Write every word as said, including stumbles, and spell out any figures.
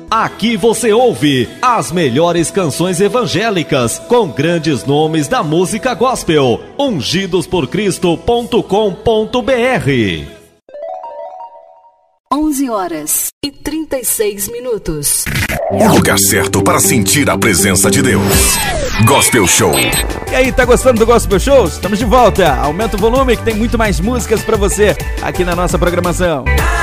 Aqui você ouve as melhores canções evangélicas com grandes nomes da música gospel. ungidos por cristo ponto com ponto b r. onze horas e trinta e seis minutos. O lugar certo para sentir a presença de Deus. Gospel Show. E aí, tá gostando do Gospel Show? Estamos de volta. Aumenta o volume que tem muito mais músicas pra você aqui na nossa programação.